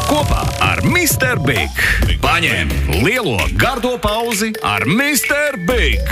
Kopā ar Mr. Big. Paņem lielo gardo pauzi ar Mr. Big.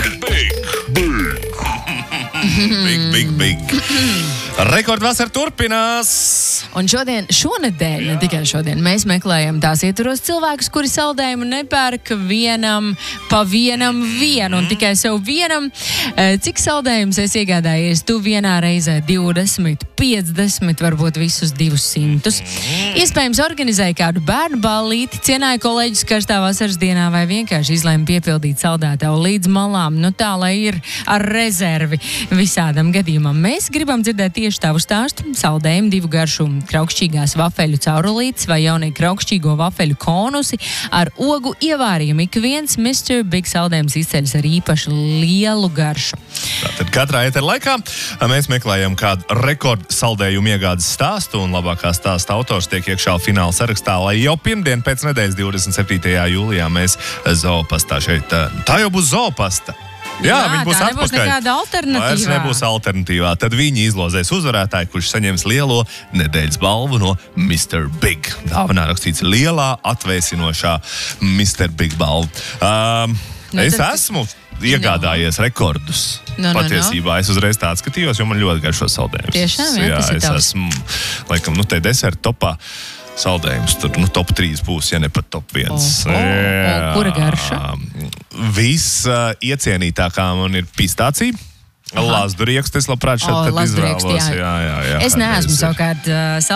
Big. Rekordvasara turpinās. Un šonedēļ, ne tikai šodien, mēs meklējam tās ietvaros cilvēkus, kuri saldējumu nepērk pa vienam, un tikai sev vienam. Cik saldējumus es iegādājies tu vienā reizē? 20, 50, varbūt visus 200. Iespējams, organizēja kādu bērnu ballīti, cienāja kolēģus karstā vasaras dienā vai vienkārši izlēma piepildīt saldētavu līdz malām. Tā, lai ir ar rezervi visādam gadījumam. Mēs gribam dzirdēt tieši tavu stāstu. Saldējumu 2 garšu kraukšķīgās vafeļu caurulītes vai jaunie kraukšķīgo vafeļu konusi ar ogu ievārījumu. Ik viens Mr. Big saldējums izceļas ar īpaši lielu garšu. Tātad katrā ētera laikā mēs meklējam kādu rekordu saldējumu iegādes stāstu, un labākā stāsta autors tiek iekšā fināla sarakstā, lai jau pirmdien pēc nedēļas 27. jūlijā mēs zoopastā šeit. Tā jau būs zoopasta. Jā, viņi būs atpakaļ. Nebūs nekāda alternatīvā. Vairs nebūs alternatīvā. Tad viņi izlozēs uzvarētāju, kurš saņems lielo nedēļas balvu no Mr. Big. Dāvanā rakstīts lielā atvēsinošā Mr. Big balvu. Es esmu iegādājies rekordus. Patiesībā es uzreiz tā atskatījos, jo man ļoti garšo saldējumus. Tiešām, jā, tas ir tavs. Esmu, laikam, te deserta topā saldējums. Tur, top 3 būs, ja ne pat top 1. Kura garša? Visiecienītākā man ir pistācija. Lazdurieksts, es labprāt šeit izvēlos. Jā. Es neesmu savukārt